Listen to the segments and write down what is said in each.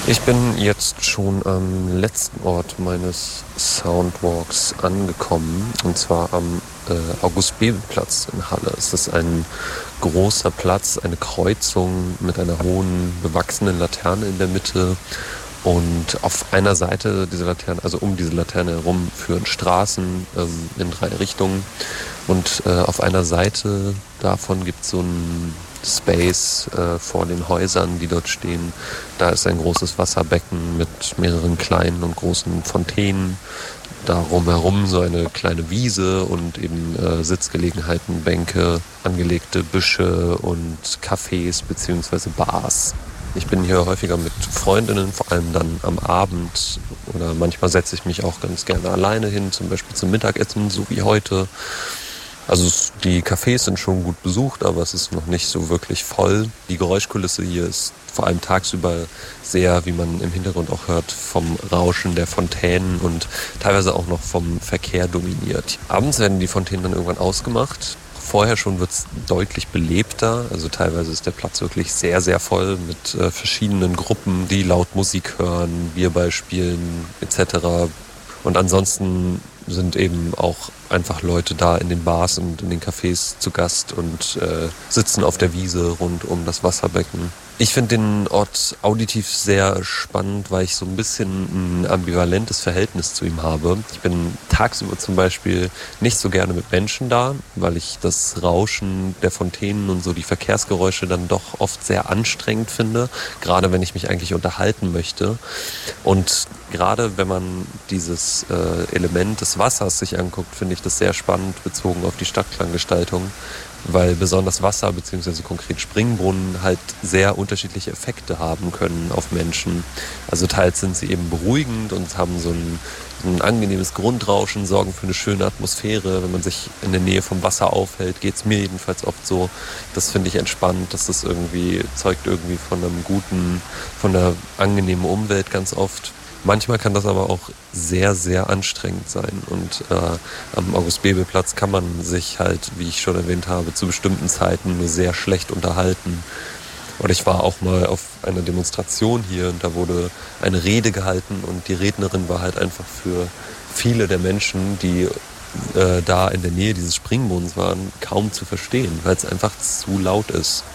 Ich bin jetzt schon am letzten Ort meines Soundwalks angekommen, und zwar am August-Bebel-Platz in Halle. Es ist ein großer Platz, eine Kreuzung mit einer hohen, bewachsenen Laterne in der Mitte. Und auf einer Seite dieser Laterne, also um diese Laterne herum, führen Straßen in 3 Richtungen. Und auf einer Seite davon gibt es so ein Space vor den Häusern, die dort stehen. Da ist ein großes Wasserbecken mit mehreren kleinen und großen Fontänen. Darum herum so eine kleine Wiese und eben Sitzgelegenheiten, Bänke, angelegte Büsche und Cafés bzw. Bars. Ich bin hier häufiger mit Freundinnen, vor allem dann am Abend, oder manchmal setze ich mich auch ganz gerne alleine hin, zum Beispiel zum Mittagessen, so wie heute. Also die Cafés sind schon gut besucht, aber es ist noch nicht so wirklich voll. Die Geräuschkulisse hier ist vor allem tagsüber sehr, wie man im Hintergrund auch hört, vom Rauschen der Fontänen und teilweise auch noch vom Verkehr dominiert. Abends werden die Fontänen dann irgendwann ausgemacht. Vorher schon wird es deutlich belebter, also teilweise ist der Platz wirklich sehr, sehr voll mit verschiedenen Gruppen, die laut Musik hören, Bierball spielen etc. Und ansonsten sind eben auch einfach Leute da in den Bars und in den Cafés zu Gast und sitzen auf der Wiese rund um das Wasserbecken. Ich finde den Ort auditiv sehr spannend, weil ich so ein bisschen ein ambivalentes Verhältnis zu ihm habe. Ich bin tagsüber zum Beispiel nicht so gerne mit Menschen da, weil ich das Rauschen der Fontänen und so die Verkehrsgeräusche dann doch oft sehr anstrengend finde, gerade wenn ich mich eigentlich unterhalten möchte. Und gerade wenn man dieses Element des Wassers sich anguckt, finde ich das sehr spannend bezogen auf die Stadtklanggestaltung, weil besonders Wasser bzw. konkret Springbrunnen halt sehr unterschiedliche Effekte haben können auf Menschen. Also teils sind sie eben beruhigend und haben so ein angenehmes Grundrauschen, sorgen für eine schöne Atmosphäre. Wenn man sich in der Nähe vom Wasser aufhält, geht es mir jedenfalls oft so. Das finde ich entspannt, dass das irgendwie zeugt irgendwie von einem guten, von einer angenehmen Umwelt ganz oft. Manchmal kann das aber auch sehr, sehr anstrengend sein und am August-Bebel-Platz kann man sich halt, wie ich schon erwähnt habe, zu bestimmten Zeiten nur sehr schlecht unterhalten. Oder ich war auch mal auf einer Demonstration hier und da wurde eine Rede gehalten und die Rednerin war halt einfach für viele der Menschen, die da in der Nähe dieses Springbrunnens waren, kaum zu verstehen, weil es einfach zu laut ist.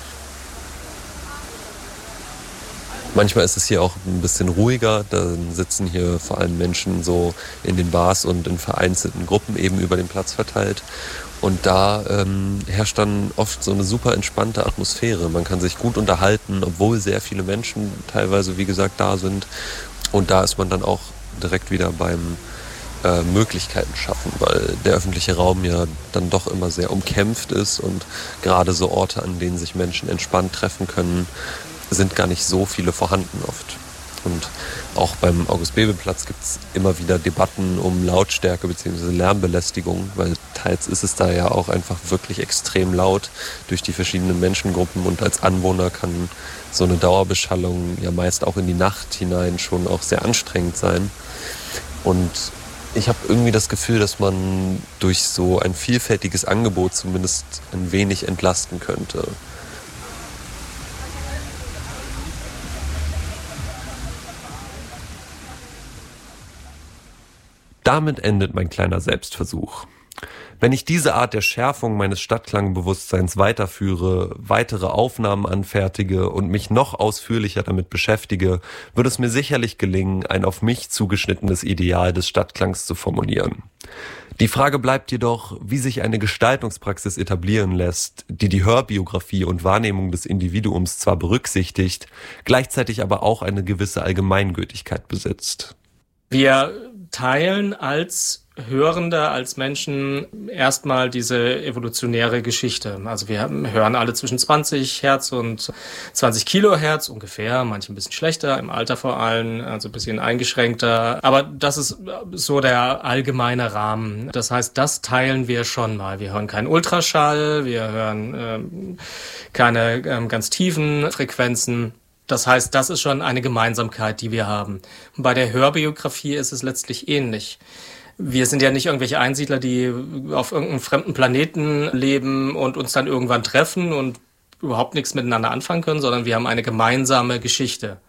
Manchmal ist es hier auch ein bisschen ruhiger, dann sitzen hier vor allem Menschen so in den Bars und in vereinzelten Gruppen eben über den Platz verteilt. Und da herrscht dann oft so eine super entspannte Atmosphäre. Man kann sich gut unterhalten, obwohl sehr viele Menschen teilweise, wie gesagt, da sind. Und da ist man dann auch direkt wieder beim Möglichkeiten schaffen, weil der öffentliche Raum ja dann doch immer sehr umkämpft ist und gerade so Orte, an denen sich Menschen entspannt treffen können, sind gar nicht so viele vorhanden oft. Und auch beim August-Bebel-Platz gibt es immer wieder Debatten um Lautstärke bzw. Lärmbelästigung, weil teils ist es da ja auch einfach wirklich extrem laut durch die verschiedenen Menschengruppen und als Anwohner kann so eine Dauerbeschallung ja meist auch in die Nacht hinein schon auch sehr anstrengend sein. Und ich habe irgendwie das Gefühl, dass man durch so ein vielfältiges Angebot zumindest ein wenig entlasten könnte. Damit endet mein kleiner Selbstversuch. Wenn ich diese Art der Schärfung meines Stadtklangbewusstseins weiterführe, weitere Aufnahmen anfertige und mich noch ausführlicher damit beschäftige, wird es mir sicherlich gelingen, ein auf mich zugeschnittenes Ideal des Stadtklangs zu formulieren. Die Frage bleibt jedoch, wie sich eine Gestaltungspraxis etablieren lässt, die die Hörbiografie und Wahrnehmung des Individuums zwar berücksichtigt, gleichzeitig aber auch eine gewisse Allgemeingültigkeit besitzt. Wir teilen als Hörende, als Menschen erstmal diese evolutionäre Geschichte. Also wir hören alle zwischen 20 Hertz und 20 Kilohertz ungefähr, manche ein bisschen schlechter, im Alter vor allem, also ein bisschen eingeschränkter. Aber das ist so der allgemeine Rahmen. Das heißt, das teilen wir schon mal. Wir hören keinen Ultraschall, wir hören keine ganz tiefen Frequenzen. Das heißt, das ist schon eine Gemeinsamkeit, die wir haben. Bei der Hörbiografie ist es letztlich ähnlich. Wir sind ja nicht irgendwelche Einsiedler, die auf irgendeinem fremden Planeten leben und uns dann irgendwann treffen und überhaupt nichts miteinander anfangen können, sondern wir haben eine gemeinsame Geschichte.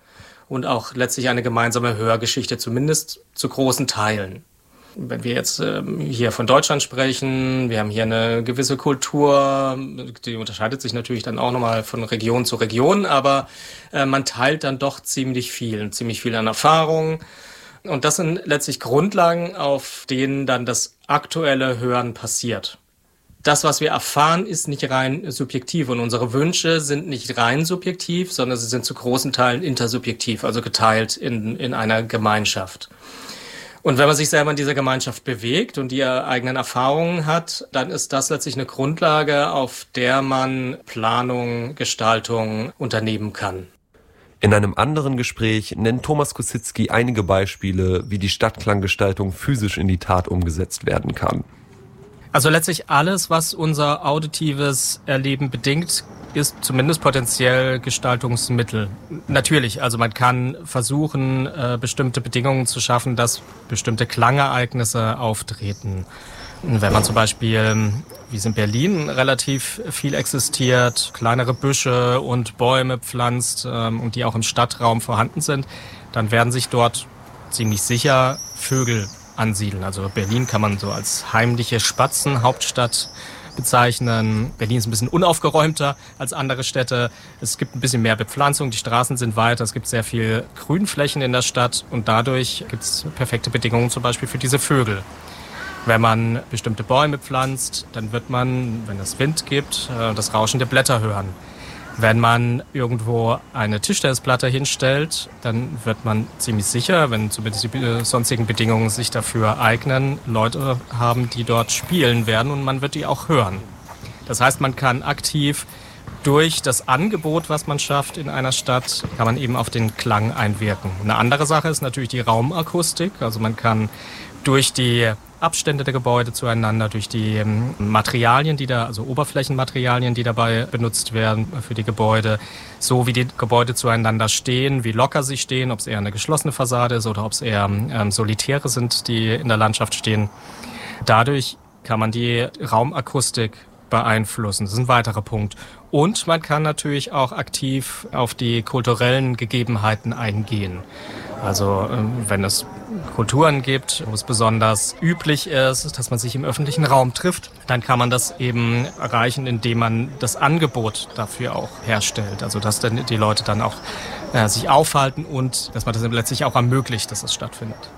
und auch letztlich eine gemeinsame Hörgeschichte, zumindest zu großen Teilen. Wenn wir jetzt hier von Deutschland sprechen, wir haben hier eine gewisse Kultur, die unterscheidet sich natürlich dann auch nochmal von Region zu Region, aber man teilt dann doch ziemlich viel an Erfahrung. Und das sind letztlich Grundlagen, auf denen dann das aktuelle Hören passiert. Das, was wir erfahren, ist nicht rein subjektiv und unsere Wünsche sind nicht rein subjektiv, sondern sie sind zu großen Teilen intersubjektiv, also geteilt in einer Gemeinschaft. Und wenn man sich selber in dieser Gemeinschaft bewegt und die eigenen Erfahrungen hat, dann ist das letztlich eine Grundlage, auf der man Planung, Gestaltung unternehmen kann. In einem anderen Gespräch nennt Thomas Kosinski einige Beispiele, wie die Stadtklanggestaltung physisch in die Tat umgesetzt werden kann. Also letztlich alles, was unser auditives Erleben bedingt, ist zumindest potenziell Gestaltungsmittel. Natürlich, also man kann versuchen, bestimmte Bedingungen zu schaffen, dass bestimmte Klangereignisse auftreten. Wenn man zum Beispiel, wie es in Berlin relativ viel existiert, kleinere Büsche und Bäume pflanzt und die auch im Stadtraum vorhanden sind, dann werden sich dort ziemlich sicher Vögel ansiedeln. Also Berlin kann man so als heimliche Spatzenhauptstadt bezeichnen. Berlin ist ein bisschen unaufgeräumter als andere Städte. Es gibt ein bisschen mehr Bepflanzung, die Straßen sind weiter, es gibt sehr viel Grünflächen in der Stadt und dadurch gibt es perfekte Bedingungen zum Beispiel für diese Vögel. Wenn man bestimmte Bäume pflanzt, dann wird man, wenn es Wind gibt, das Rauschen der Blätter hören. Wenn man irgendwo eine Tischtennisplatte hinstellt, dann wird man ziemlich sicher, wenn zumindest die sonstigen Bedingungen sich dafür eignen, Leute haben, die dort spielen werden und man wird die auch hören. Das heißt, man kann aktiv durch das Angebot, was man schafft in einer Stadt, kann man eben auf den Klang einwirken. Eine andere Sache ist natürlich die Raumakustik. Also man kann durch die Abstände der Gebäude zueinander, durch die Materialien, also Oberflächenmaterialien, die dabei benutzt werden für die Gebäude, so wie die Gebäude zueinander stehen, wie locker sie stehen, ob es eher eine geschlossene Fassade ist oder ob es eher Solitäre sind, die in der Landschaft stehen. Dadurch kann man die Raumakustik beeinflussen. Das ist ein weiterer Punkt. Und man kann natürlich auch aktiv auf die kulturellen Gegebenheiten eingehen. Also wenn es Kulturen gibt, wo es besonders üblich ist, dass man sich im öffentlichen Raum trifft, dann kann man das eben erreichen, indem man das Angebot dafür auch herstellt. Also dass dann die Leute dann auch sich aufhalten und dass man das letztlich auch ermöglicht, dass es stattfindet.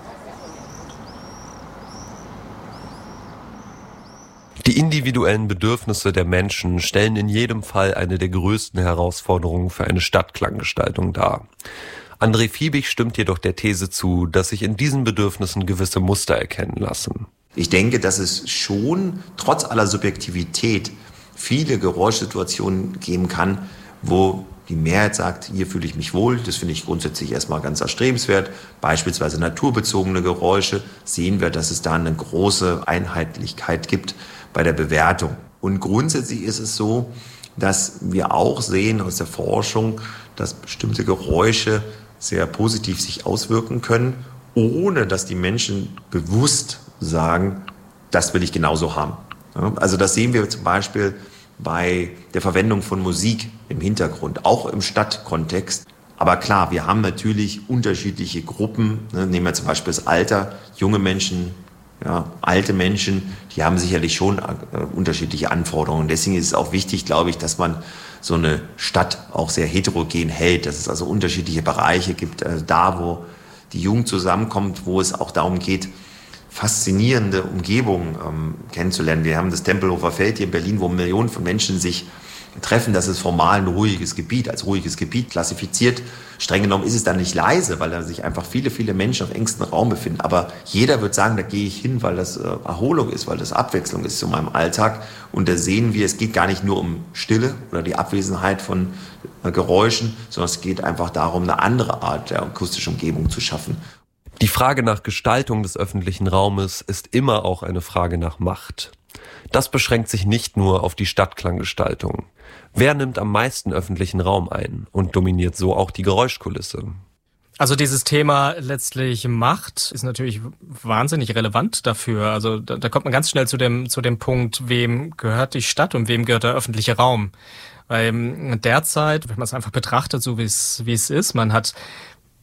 Die individuellen Bedürfnisse der Menschen stellen in jedem Fall eine der größten Herausforderungen für eine Stadtklanggestaltung dar. André Fiebig stimmt jedoch der These zu, dass sich in diesen Bedürfnissen gewisse Muster erkennen lassen. Ich denke, dass es schon trotz aller Subjektivität viele Geräuschsituationen geben kann, wo die Mehrheit sagt, hier fühle ich mich wohl. Das finde ich grundsätzlich erstmal ganz erstrebenswert. Beispielsweise naturbezogene Geräusche sehen wir, dass es da eine große Einheitlichkeit gibt bei der Bewertung. Und grundsätzlich ist es so, dass wir auch sehen aus der Forschung, dass bestimmte Geräusche sehr positiv sich auswirken können, ohne dass die Menschen bewusst sagen, das will ich genauso haben. Also das sehen wir zum Beispiel bei der Verwendung von Musik im Hintergrund, auch im Stadtkontext. Aber klar, wir haben natürlich unterschiedliche Gruppen. Nehmen wir zum Beispiel das Alter, junge Menschen, ja, alte Menschen, die haben sicherlich schon unterschiedliche Anforderungen. Deswegen ist es auch wichtig, glaube ich, dass man so eine Stadt auch sehr heterogen hält, dass es also unterschiedliche Bereiche gibt, da wo die Jugend zusammenkommt, wo es auch darum geht, faszinierende Umgebungen kennenzulernen. Wir haben das Tempelhofer Feld hier in Berlin, wo Millionen von Menschen sich treffen. Das ist formal ein ruhiges Gebiet, als ruhiges Gebiet klassifiziert. Streng genommen ist es dann nicht leise, weil da sich einfach viele, viele Menschen auf engstem Raum befinden. Aber jeder wird sagen, da gehe ich hin, weil das Erholung ist, weil das Abwechslung ist zu meinem Alltag. Und da sehen wir, es geht gar nicht nur um Stille oder die Abwesenheit von Geräuschen, sondern es geht einfach darum, eine andere Art der akustischen Umgebung zu schaffen. Die Frage nach Gestaltung des öffentlichen Raumes ist immer auch eine Frage nach Macht. Das beschränkt sich nicht nur auf die Stadtklanggestaltung. Wer nimmt am meisten öffentlichen Raum ein und dominiert so auch die Geräuschkulisse? Also dieses Thema letztlich Macht ist natürlich wahnsinnig relevant dafür. Also da kommt man ganz schnell zu dem Punkt, wem gehört die Stadt und wem gehört der öffentliche Raum. Weil derzeit, wenn man es einfach betrachtet, so wie es ist, man hat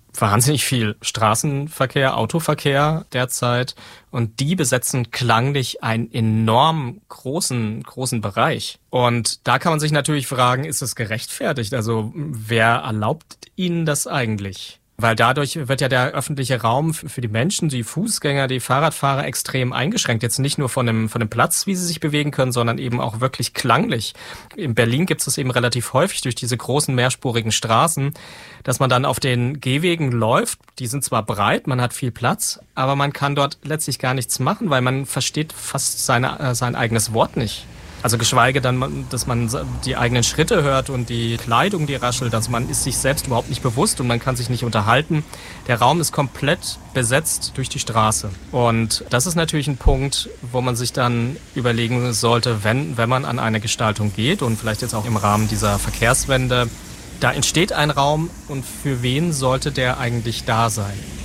wahnsinnig viel Straßenverkehr, Autoverkehr derzeit und die besetzen klanglich einen enorm großen Bereich. Und da kann man sich natürlich fragen, ist es gerechtfertigt? Also wer erlaubt ihnen das eigentlich? Weil dadurch wird ja der öffentliche Raum für die Menschen, die Fußgänger, die Fahrradfahrer extrem eingeschränkt. Jetzt nicht nur von dem Platz, wie sie sich bewegen können, sondern eben auch wirklich klanglich. In Berlin gibt es das eben relativ häufig durch diese großen mehrspurigen Straßen, dass man dann auf den Gehwegen läuft. Die sind zwar breit, man hat viel Platz, aber man kann dort letztlich gar nichts machen, weil man versteht fast sein eigenes Wort nicht. Also geschweige dann, dass man die eigenen Schritte hört und die Kleidung, die raschelt. Also man ist sich selbst überhaupt nicht bewusst und man kann sich nicht unterhalten. Der Raum ist komplett besetzt durch die Straße. Und das ist natürlich ein Punkt, wo man sich dann überlegen sollte, wenn man an eine Gestaltung geht und vielleicht jetzt auch im Rahmen dieser Verkehrswende, da entsteht ein Raum und für wen sollte der eigentlich da sein?